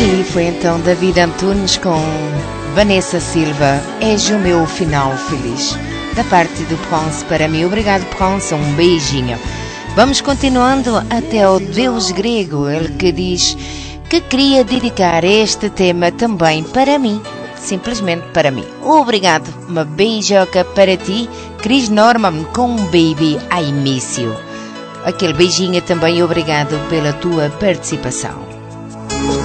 E foi então David Antunes com Vanessa Silva, És o meu final feliz. Da parte do Ponce para mim. Obrigado, Ponce, um beijinho. Vamos continuando até ao Deus grego, ele que diz que queria dedicar este tema também para mim, simplesmente para mim. Obrigado, uma beijoca para ti, Chris Norman com Baby I Miss You. Aquele beijinho também, obrigado pela tua participação.